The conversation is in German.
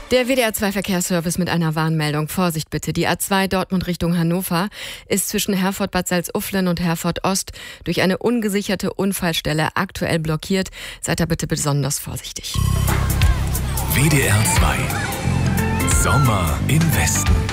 Der WDR-2-Verkehrsservice mit einer Warnmeldung. Vorsicht bitte, die A2 Dortmund Richtung Hannover ist zwischen Herford-Bad Salzuflen und Herford-Ost durch eine ungesicherte Unfallstelle aktuell blockiert. Seid da bitte besonders vorsichtig. WDR 2 Sommer im Westen.